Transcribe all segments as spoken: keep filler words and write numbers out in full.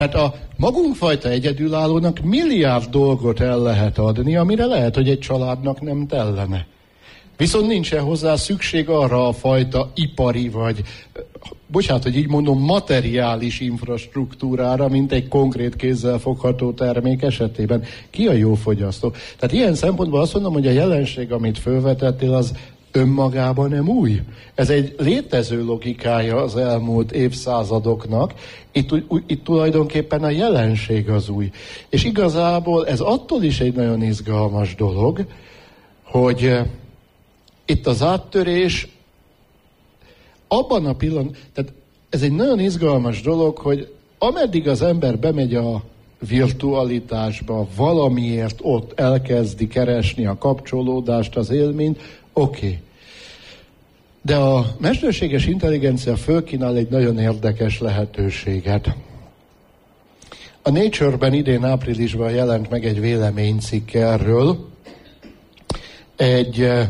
Hát a magunkfajta egyedülállónak milliárd dolgot el lehet adni, amire lehet, hogy egy családnak nem tellene. Viszont nincsen hozzá szükség arra a fajta ipari vagy, bocsánat, hogy így mondom, materiális infrastruktúrára, mint egy konkrét kézzel fogható termék esetében. Ki a jó fogyasztó? Tehát ilyen szempontból azt mondom, hogy a jelenség, amit felvetettél, az önmagában nem új. Ez egy létező logikája az elmúlt évszázadoknak. Itt, itt tulajdonképpen a jelenség az új. És igazából ez attól is egy nagyon izgalmas dolog, hogy itt az áttörés abban a pillanatban, tehát ez egy nagyon izgalmas dolog, hogy ameddig az ember bemegy a virtualitásba, valamiért ott elkezdi keresni a kapcsolódást, az élményt, oké. Okay. De a mesterséges intelligencia fölkínál egy nagyon érdekes lehetőséget. A Nature-ben idén áprilisban jelent meg egy véleménycikk erről. Egy eh,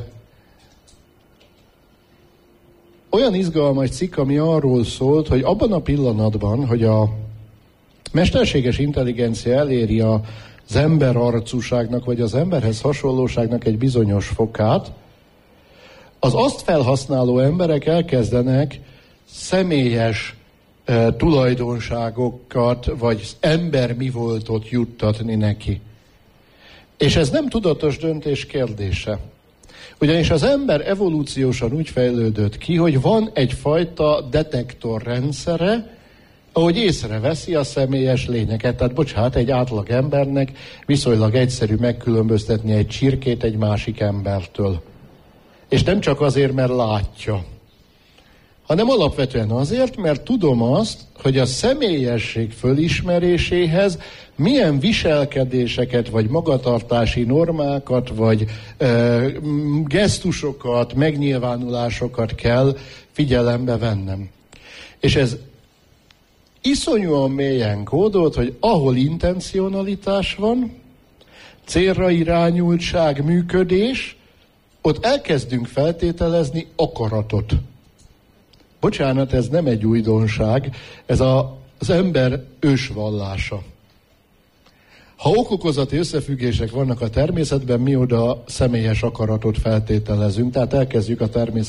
olyan izgalmas cikk, ami arról szólt, hogy abban a pillanatban, hogy a mesterséges intelligencia eléri az ember arcúságnak, vagy az emberhez hasonlóságnak egy bizonyos fokát, az azt felhasználó emberek elkezdenek személyes e, tulajdonságokat, vagy ember mi voltot juttatni neki. És ez nem tudatos döntés kérdése. Ugyanis az ember evolúciósan úgy fejlődött ki, hogy van egyfajta detektorrendszere, ahogy észreveszi a személyes lényeket. Tehát bocsánat, egy átlag embernek viszonylag egyszerű megkülönböztetni egy csirkét egy másik embertől. És nem csak azért, mert látja, hanem alapvetően azért, mert tudom azt, hogy a személyesség fölismeréséhez milyen viselkedéseket, vagy magatartási normákat, vagy ö, gesztusokat, megnyilvánulásokat kell figyelembe vennem. És ez iszonyúan mélyen kódolt, hogy ahol intencionalitás van, célra irányultság, működés, ott elkezdünk feltételezni akaratot. Bocsánat, ez nem egy újdonság, ez a, az ember ősvallása. Ha okokozati összefüggések vannak a természetben, mi oda személyes akaratot feltételezünk, tehát elkezdjük a természet